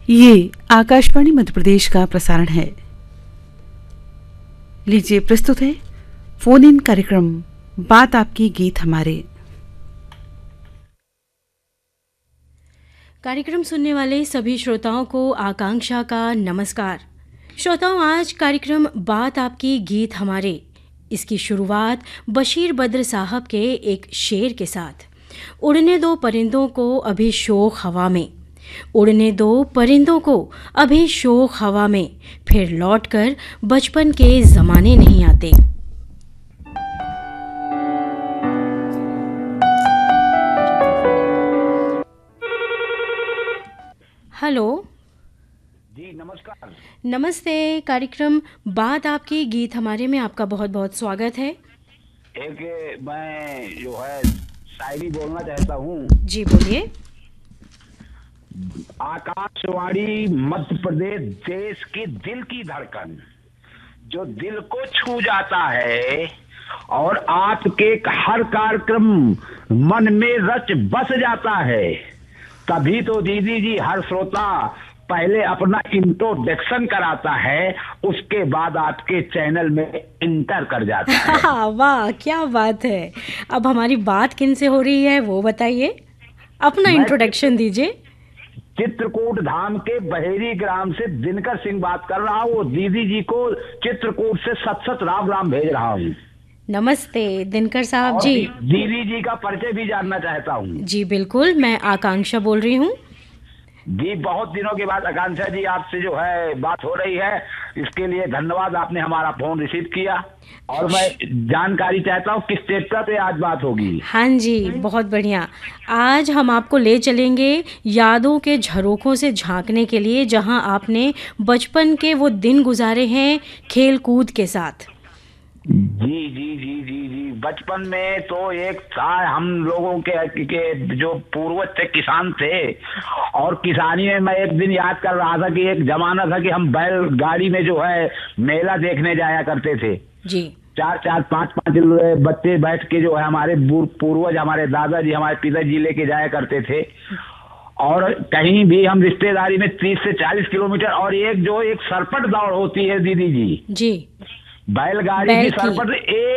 ये आकाशवाणी मध्य प्रदेश का प्रसारण है। लीजिए प्रस्तुत है फोन इन कार्यक्रम बात आपकी गीत हमारे। कार्यक्रम सुनने वाले सभी श्रोताओं को आकांक्षा का नमस्कार। श्रोताओं, आज कार्यक्रम बात आपकी गीत हमारे इसकी शुरुआत बशीर बद्र साहब के एक शेर के साथ। उड़ने दो परिंदों को अभी शोख हवा में, उड़ने दो परिंदों को अभी शोख हवा में, फिर लौटकर बचपन के ज़माने नहीं आते। हेलो जी, नमस्कार। नमस्ते। कार्यक्रम बात आपकी गीत हमारे में आपका बहुत बहुत स्वागत है। एक मैं जो है शायरी बोलना चाहता हूँ। जी बोलिए। आकाशवाणी मध्य प्रदेश देश की दिल की धड़कन, जो दिल को छू जाता है और आपके हर कार्यक्रम मन में रच बस जाता है। तभी तो दीदी जी हर श्रोता पहले अपना इंट्रोडक्शन कराता है, उसके बाद आपके चैनल में इंटर कर जाता है। वाह, क्या बात है। अब हमारी बात किन से हो रही है वो बताइए, अपना इंट्रोडक्शन दीजिए। चित्रकूट धाम के बहेरी ग्राम से दिनकर सिंह बात कर रहा हूँ। दीदी जी को चित्रकूट से सत राम राम भेज रहा हूँ। नमस्ते दिनकर साहब जी। दीदी जी का परिचय भी जानना चाहता हूँ। जी बिल्कुल, मैं आकांक्षा बोल रही हूँ। जी, बहुत दिनों के बाद आकांक्षा जी आपसे जो है बात हो रही है, इसके लिए धन्यवाद। आपने हमारा फोन रिसीव किया और मैं जानकारी चाहता हूँ किस चैप्टर पे आज बात होगी। हाँ जी, बहुत बढ़िया। आज हम आपको ले चलेंगे यादों के झरोखों से झांकने के लिए, जहां आपने बचपन के वो दिन गुजारे हैं खेल कूद के साथ। जी जी जी जी जी, बचपन में तो एक था, हम लोगों के जो पूर्वज थे किसान थे, और किसानी में मैं एक दिन याद कर रहा था कि एक जमाना था कि हम बैलगाड़ी में जो है मेला देखने जाया करते थे। जी। 4-4, 5-5 बच्चे बैठ के जो है हमारे पूर्वज, हमारे दादाजी, हमारे पिताजी लेके जाया करते थे। और कहीं भी हम रिश्तेदारी में 30 से 40 किलोमीटर, और एक सरपट दौड़ होती है दीदी जी, बैलगाड़ी की सरपट,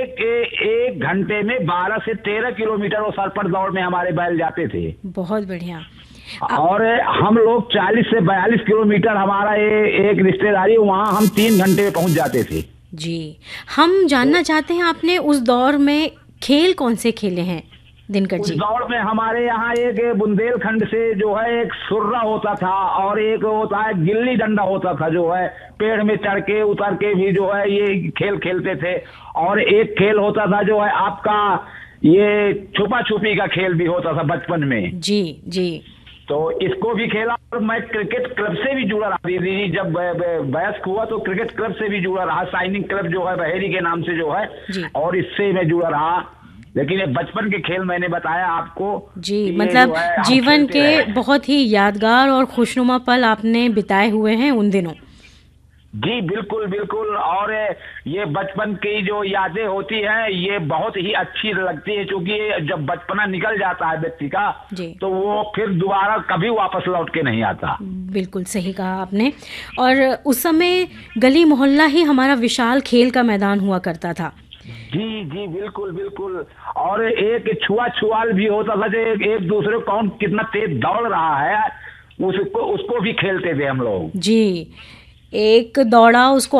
एक घंटे में 12 से 13 किलोमीटर वो सरपट दौड़ में हमारे बैल जाते थे। बहुत बढ़िया। और हम लोग 40 से 42 किलोमीटर, हमारा एक रिश्तेदारी, वहाँ हम 3 घंटे में पहुंच जाते थे। जी, हम जानना चाहते हैं आपने उस दौर में खेल कौन से खेले हैं दिनकर जी? उस दौर में हमारे यहाँ एक बुंदेलखंड से जो है एक सुर्रा होता था, और एक होता है गिल्ली डंडा होता था, जो है पेड़ में चढ़ के उतर के भी जो है ये खेल खेलते थे। और एक खेल होता था जो है आपका ये छुपा छुपी का खेल भी होता था बचपन में। जी जी। तो इसको भी खेला। और मैं क्रिकेट क्लब से भी जुड़ा रहा दीदी, जब वयस्क हुआ तो क्रिकेट क्लब से भी जुड़ा रहा, साइनिंग क्लब जो है बहेरी के नाम से जो है, और इससे मैं जुड़ा रहा। लेकिन ये बचपन के खेल मैंने बताया आपको जी, मतलब जीवन के बहुत ही यादगार और खुशनुमा पल आपने बिताए हुए हैं उन दिनों। जी बिल्कुल बिल्कुल। और ये बचपन की जो यादें होती हैं ये बहुत ही अच्छी लगती है, क्योंकि जब बचपना निकल जाता है व्यक्ति का तो वो फिर दोबारा कभी वापस लौट के नहीं आता। बिल्कुल सही कहा आपने। और उस समय गली मोहल्ला ही हमारा विशाल खेल का मैदान हुआ करता था। जी जी बिल्कुल बिल्कुल। और एक छुआल भी होता था, जो एक दूसरे कौन कितना तेज दौड़ रहा है उसको भी खेलते थे हम लोग। जी, एक दौड़ा उसको